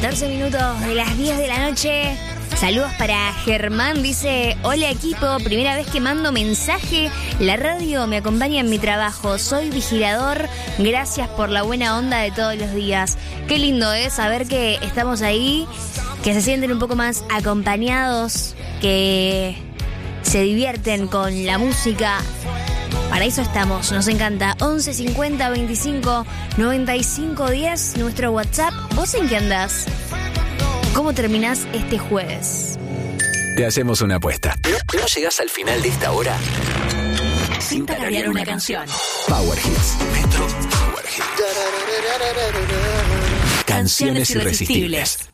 14 minutos de las 10 de la noche. Saludos para Germán, dice: hola equipo, primera vez que mando mensaje. La radio me acompaña en mi trabajo. Soy vigilador. Gracias por la buena onda de todos los días. Qué lindo es saber que estamos ahí, que se sienten un poco más acompañados, que se divierten con la música. Para eso estamos, nos encanta. 11 50 25 95 10, nuestro WhatsApp. ¿Vos en qué andás? ¿Cómo terminás este jueves? Te hacemos una apuesta. ¿No llegás al final de esta hora sin tararear una canción? Power Hits. Metro Power Hits. Canciones irresistibles.